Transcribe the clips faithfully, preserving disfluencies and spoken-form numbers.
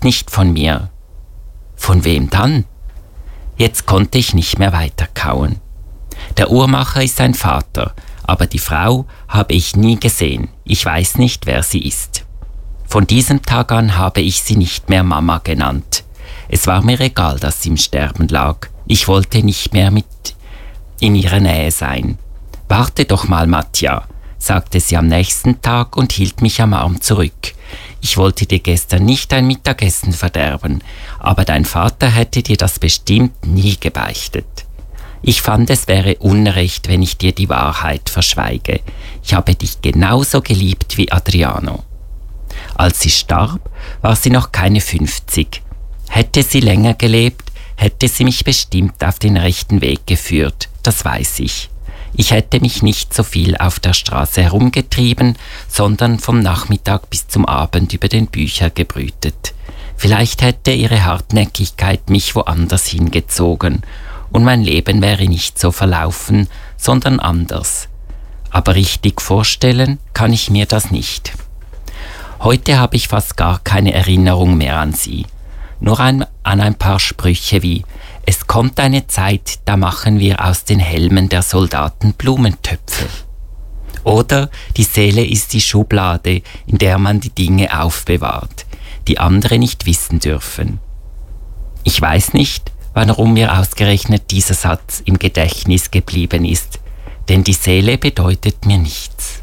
ist nicht von mir. Von wem dann? Jetzt konnte ich nicht mehr weiter kauen. Der Uhrmacher ist sein Vater, aber die Frau habe ich nie gesehen. Ich weiß nicht, wer sie ist. Von diesem Tag an habe ich sie nicht mehr Mama genannt. Es war mir egal, dass sie im Sterben lag. Ich wollte nicht mehr mit in ihrer Nähe sein. »Warte doch mal, Matja«, sagte sie am nächsten Tag und hielt mich am Arm zurück. »Ich wollte dir gestern nicht dein Mittagessen verderben, aber dein Vater hätte dir das bestimmt nie gebeichtet. Ich fand, es wäre Unrecht, wenn ich dir die Wahrheit verschweige. Ich habe dich genauso geliebt wie Adriano.« Als sie starb, war sie noch keine fünfzig. Hätte sie länger gelebt, hätte sie mich bestimmt auf den rechten Weg geführt, das weiß ich. Ich hätte mich nicht so viel auf der Straße herumgetrieben, sondern vom Nachmittag bis zum Abend über den Büchern gebrütet. Vielleicht hätte ihre Hartnäckigkeit mich woanders hingezogen und mein Leben wäre nicht so verlaufen, sondern anders. Aber richtig vorstellen kann ich mir das nicht. Heute habe ich fast gar keine Erinnerung mehr an sie. Nur ein, an ein paar Sprüche wie: »Es kommt eine Zeit, da machen wir aus den Helmen der Soldaten Blumentöpfe.« Oder »Die Seele ist die Schublade, in der man die Dinge aufbewahrt, die andere nicht wissen dürfen.« Ich weiß nicht, warum mir ausgerechnet dieser Satz im Gedächtnis geblieben ist, denn die Seele bedeutet mir nichts.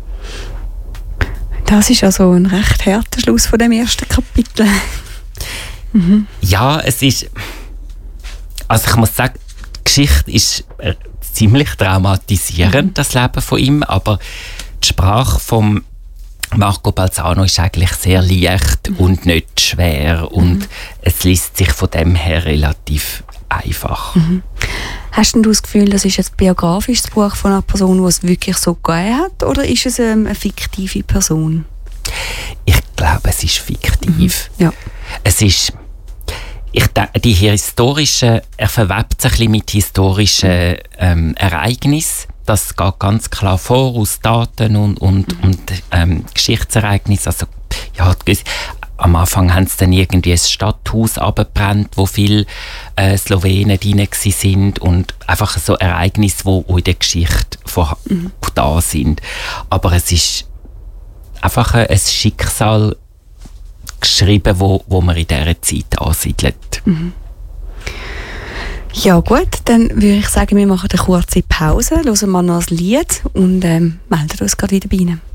Das ist also ein recht harter Schluss von dem ersten Kapitel. mhm. Ja, es ist... Also ich muss sagen, die Geschichte ist äh, ziemlich traumatisierend, mhm. das Leben von ihm, aber die Sprache von Marco Balzano ist eigentlich sehr leicht mhm. und nicht schwer und mhm. es liest sich von dem her relativ einfach. Mhm. Hast denn du das Gefühl, das ist ein biografisches Buch von einer Person, die es wirklich so gegeben hat, oder ist es ähm, eine fiktive Person? Ich glaube, es ist fiktiv. Mhm. Ja. Es ist... Ich denke, die historischen, er verwebt sich ein bisschen mit historischen ähm, Ereignissen. Das geht ganz klar vor aus Daten und, und, mhm. und ähm, Geschichtsereignissen. Also, ja, am Anfang haben sie dann irgendwie ein Stadthaus abgebrannt, wo viele äh, Slowenen drin waren und einfach so Ereignisse, die in der Geschichte vor, mhm. da sind. Aber es ist einfach ein Schicksal geschrieben, wo, wo man in dieser Zeit ansiedelt. Mhm. Ja gut, dann würde ich sagen, wir machen eine kurze Pause, hören wir noch ein Lied und ähm, melden uns gerade wieder bei Ihnen.